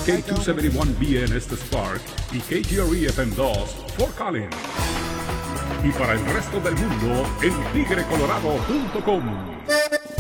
K271B en este Spark y KTRE FM2 Fort Collins. Y para el resto del mundo en tigrecolorado.com.